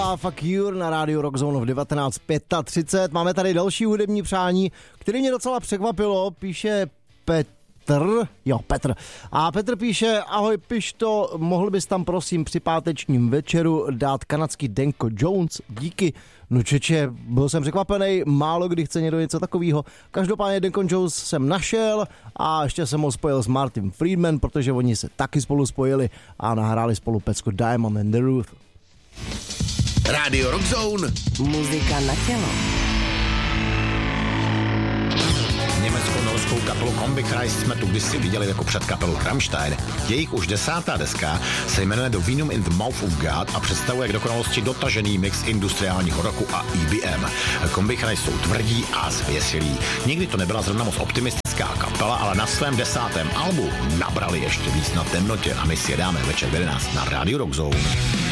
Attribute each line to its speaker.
Speaker 1: a Fuck You na rádiu Rock Zone v 19:35. Máme tady další hudební přání, který mě docela překvapilo, píše Petr. A Petr píše, ahoj Pišto, mohl bys tam prosím při pátečním večeru dát kanadský Denko Jones? Díky. No čeče, byl jsem překvapený, málo kdy chce někdo něco takového. Každopádně Denko Jones jsem našel a ještě jsem ho spojil s Martin Friedman, protože oni se taky spolu spojili a nahráli spolu pecku Diamond and the Ruth.
Speaker 2: Rádio Rock Zone.
Speaker 3: Muzika na tělo.
Speaker 4: Německo-norskou kapelu Combichrist jsme tu kdysi viděli jako před kapelou Rammstein. Jejich už 10. deska se jmenuje The Venom in the Mouth of God a představuje k dokonalosti dotažený mix industriálního rocku a EBM. Combichrist jsou tvrdí a zvěsilí. Nikdy to nebyla zrovna moc optimistická kapela, ale na svém 10. albu nabrali ještě víc na temnotě a my si jedáme večer v 11 na Radio Rock Zone.